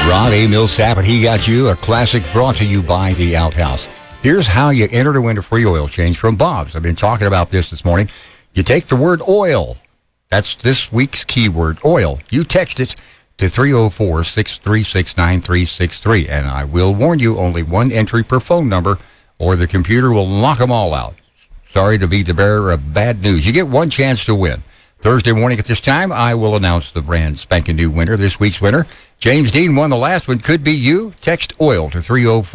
Ron A. Millsap, and he got you a classic brought to you by the Outhouse. Here's how you enter to win a free oil change from Bob's. I've been talking about this morning. You take the word oil. That's this week's keyword, oil. You text it to 304-636-9363. And I will warn you, only one entry per phone number, or the computer will knock them all out. Sorry to be the bearer of bad news. You get one chance to win. Thursday morning at this time, I will announce the brand spanking new winner. This week's winner, James Dean, won the last one. Could be you. Text oil to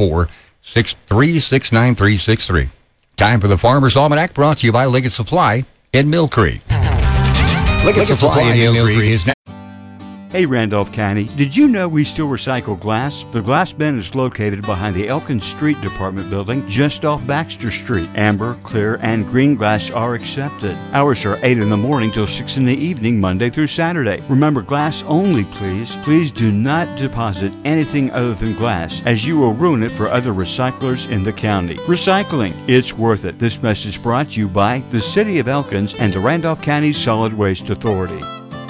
304-636-9363. Time for the Farmer's Almanac, brought to you by Liggett Supply in Mill Creek. Liggett Supply in Mill Creek is now. Hey Randolph County, did you know we still recycle glass? The glass bin is located behind the Elkins Street Department building just off Baxter Street. Amber, clear, and green glass are accepted. Hours are 8 in the morning till 6 in the evening, Monday through Saturday. Remember, glass only, please. Please do not deposit anything other than glass, as you will ruin it for other recyclers in the county. Recycling, it's worth it. This message brought to you by the City of Elkins and the Randolph County Solid Waste Authority.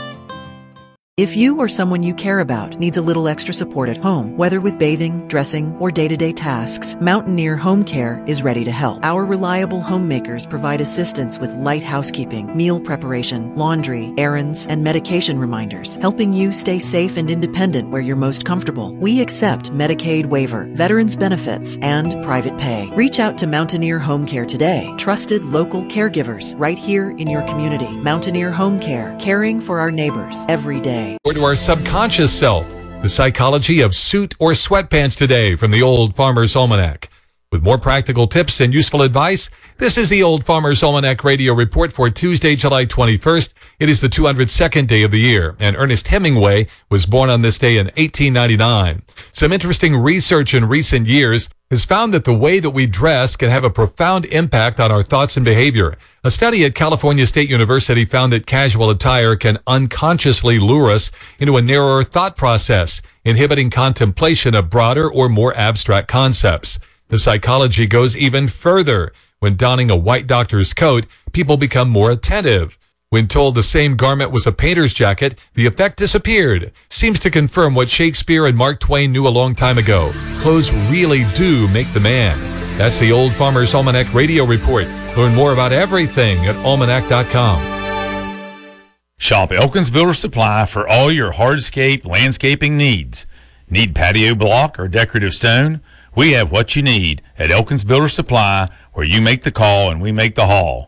If you or someone you care about needs a little extra support at home, whether with bathing, dressing, or day-to-day tasks, Mountaineer Home Care is ready to help. Our reliable homemakers provide assistance with light housekeeping, meal preparation, laundry, errands, and medication reminders, helping you stay safe and independent where you're most comfortable. We accept Medicaid waiver, veterans benefits, and private pay. Reach out to Mountaineer Home Care today. Trusted local caregivers right here in your community. Mountaineer Home Care, caring for our neighbors every day. Or to our subconscious self, the psychology of suit or sweatpants today from the Old Farmer's Almanac. With more practical tips and useful advice, this is the Old Farmer's Almanac radio report for Tuesday, July 21st. It is the 202nd day of the year, and Ernest Hemingway was born on this day in 1899. Some interesting research in recent years has found that the way that we dress can have a profound impact on our thoughts and behavior. A study at California State University found that casual attire can unconsciously lure us into a narrower thought process, inhibiting contemplation of broader or more abstract concepts. The psychology goes even further. When donning a white doctor's coat, people become more attentive. When told the same garment was a painter's jacket, the effect disappeared. Seems to confirm what Shakespeare and Mark Twain knew a long time ago. Clothes really do make the man. That's the Old Farmer's Almanac radio report. Learn more about everything at almanac.com. Shop Elkins Builder Supply for all your hardscape landscaping needs. Need patio block or decorative stone? We have what you need at Elkins Builder Supply, where you make the call and we make the haul.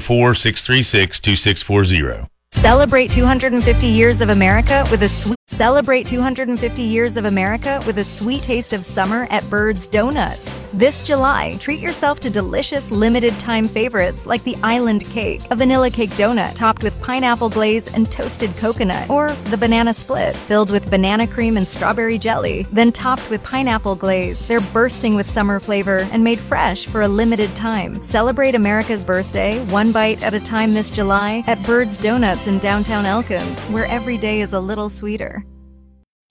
304-636-2640. Celebrate 250 years of America with a sweet Celebrate 250 years of America with a sweet taste of summer at Bird's Donuts. This July, treat yourself to delicious limited-time favorites like the Island Cake, a vanilla cake donut topped with pineapple glaze and toasted coconut, or the Banana Split, filled with banana cream and strawberry jelly, then topped with pineapple glaze. They're bursting with summer flavor and made fresh for a limited time. Celebrate America's birthday, one bite at a time this July at Bird's Donuts in downtown Elkins, where every day is a little sweeter.